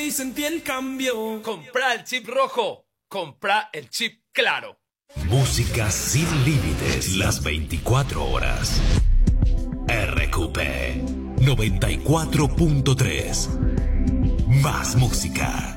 y sentí el cambio. Comprá el chip rojo, comprá el chip claro. Música sin límites, las 24 horas. RQP 94.3. Más música.